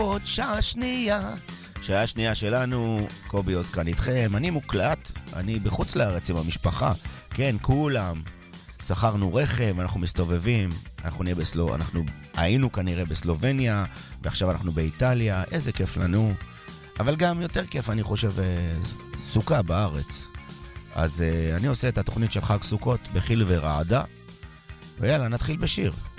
עוד שעה שנייה שלנו, קובי אוז כאן איתכם, אני מוקלט, אני בחוץ לארץ עם המשפחה, כן, כולם, שכרנו רכב, אנחנו מסתובבים, אנחנו היינו כנראה בסלובניה, ועכשיו אנחנו באיטליה, איזה כיף לנו, אבל גם יותר כיף, אני חושב, סוכה בארץ. אז אני עושה את התוכנית של חג סוכות בחיל ורעדה, ויאללה, נתחיל בשיר.